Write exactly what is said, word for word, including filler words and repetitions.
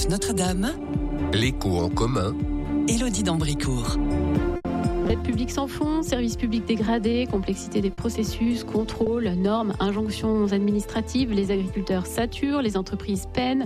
Neuf Notre-Dame. L'écho en commun. Élodie d'Ambricourt. L'aide publique sans fond, services publics dégradés, complexité des processus, contrôles, normes, injonctions administratives, les agriculteurs saturent, les entreprises peinent.